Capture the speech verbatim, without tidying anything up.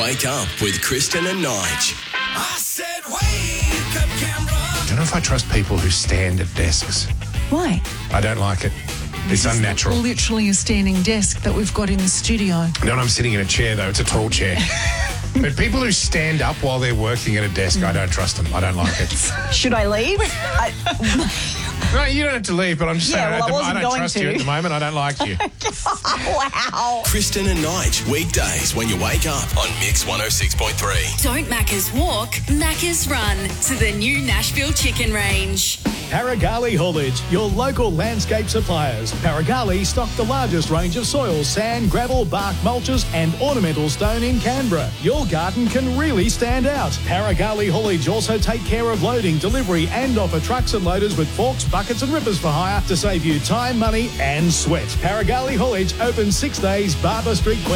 Wake up with Kristen and Nige. I said, wake up, Canberra. I don't know if I trust people who stand at desks. Why? I don't like it. It's unnatural. Literally a standing desk that we've got in the studio. Not I'm sitting in a chair, though. It's a tall chair. But people who stand up while they're working at a desk, I don't trust them. I don't like it. Should I leave? I, No, you don't have to leave, but I'm just Yeah, saying, well, I at the- I, wasn't don't going trust to. you at the moment. I don't like you. wow. Kristen and Nige, weekdays when you wake up on Mix one oh six point three. Don't Macca's walk, Macca's run to the new Nashville Chicken Range. Paragali Haulage, your local landscape suppliers. Paragali stock the largest range of soil, sand, gravel, bark, mulches and ornamental stone in Canberra. Your garden can really stand out. Paragali Haulage also take care of loading, delivery and offer trucks and loaders with forks, buckets and rippers for hire to save you time, money and sweat. Paragali Haulage open six days, Barber Street, Queen.